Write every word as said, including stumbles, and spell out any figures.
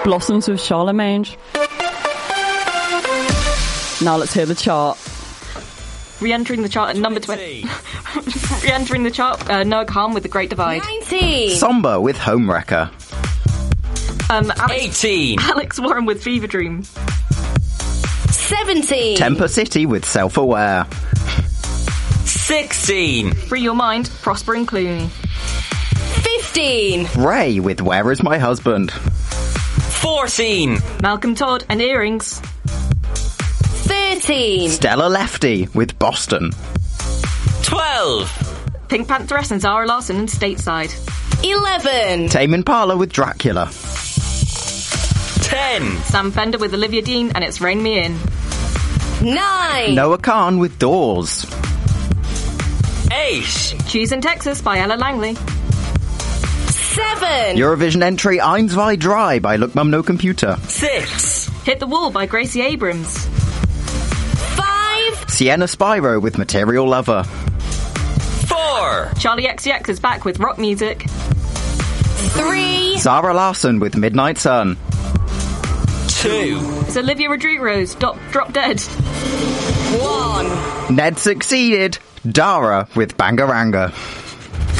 Blossoms with Charlemagne. Now let's hear the chart. Re-entering the chart at number twenty. Re-entering the chart, uh, Noah Kahan with The Great Divide. nineteen. Somber with Homewrecker. Um, Alex, eighteen. Alex Warren with Fever Dream. seventeen. Temper City with Self-Aware. sixteen. Free Your Mind, Prosper and Clooney. fifteen. Ray with Where Is My Husband. fourteen. Malcolm Todd and Earrings. thirteen. Stella Lefty with Boston. twelve. Pink Pantheress and Zara Larsson and Stateside. eleven. Tame Impala with Dracula. ten. Sam Fender with Olivia Dean and It's Rain Me In. nine. Noah Kahan with Doors. eight. Cheese in Texas by Ella Langley. seven. Eurovision entry Eins Zwei Drei by Look Mum No Computer. six. Hit the Wall by Gracie Abrams. five. Sienna Spyro with Material Lover. four. Charlie X C X is back with rock music. three. Zara Larsson with Midnight Sun. two. It's Olivia Rodrigo's Drop, Drop Dead. one. Ned Succeeded. Dara with Bangaranga.